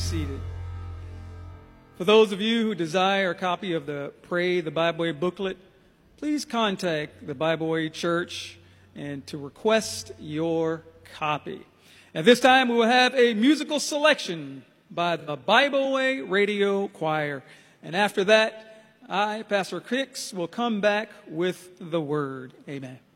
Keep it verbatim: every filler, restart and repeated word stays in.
seated. For those of you who desire a copy of the Pray the Bible Way booklet, please contact the Bible Way Church and to request your copy. At this time, we will have a musical selection by the Bible Way Radio Choir. And after that, I, Pastor Hicks, will come back with the Word. Amen.